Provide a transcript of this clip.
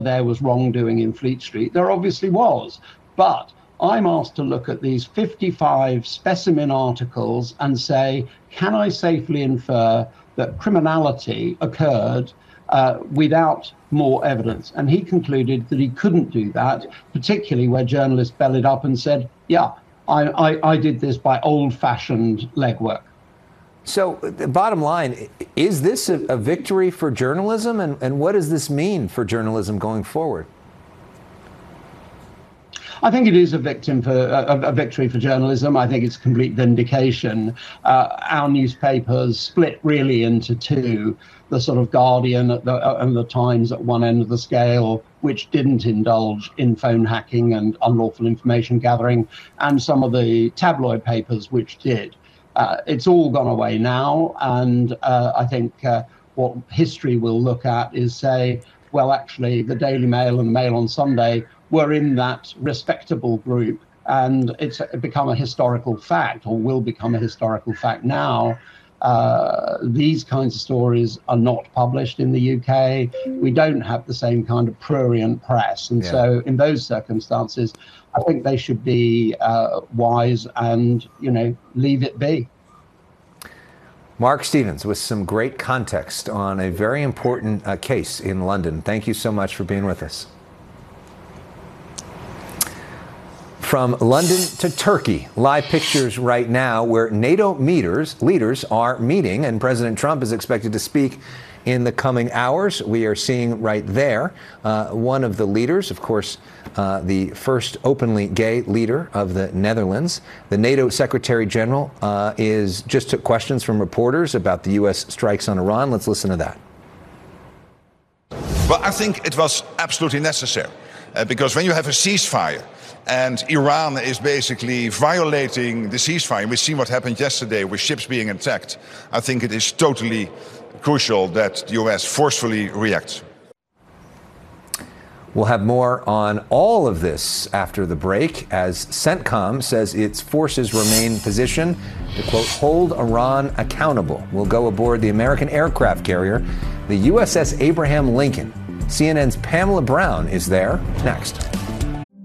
there was wrongdoing in Fleet Street. There obviously was. But I'm asked to look at these 55 specimen articles and say, can I safely infer that criminality occurred without more evidence? And he concluded that he couldn't do that, particularly where journalists bellied up and said, yeah, I did this by old-fashioned legwork. So the bottom line, is this a victory for journalism? And what does this mean for journalism going forward? I think it is a victory for journalism. I think it's complete vindication. Our newspapers split really into two: the sort of Guardian and the Times at one end of the scale, which didn't indulge in phone hacking and unlawful information gathering, and some of the tabloid papers which did. It's all gone away now, and I think what history will look at is say, well, actually, the Daily Mail and the Mail on Sunday were in that respectable group, and it's become a historical fact, or will become a historical fact now. These kinds of stories are not published in the UK. We don't have the same kind of prurient press, and so in those circumstances, I think they should be wise and, leave it be. Mark Stevens with some great context on a very important case in London. Thank you so much for being with us. From London to Turkey, live pictures right now where NATO leaders are meeting, and President Trump is expected to speak in the coming hours. We are seeing right there one of the leaders, of course, the first openly gay leader of the Netherlands. The NATO Secretary General just took questions from reporters about the U.S. strikes on Iran. Let's listen to that. Well, I think it was absolutely necessary because when you have a ceasefire, and Iran is basically violating the ceasefire. We've seen what happened yesterday with ships being attacked. I think it is totally crucial that the U.S. forcefully reacts. We'll have more on all of this after the break, as CENTCOM says its forces remain positioned to, quote, hold Iran accountable. We'll go aboard the American aircraft carrier, the USS Abraham Lincoln. CNN's Pamela Brown is there next.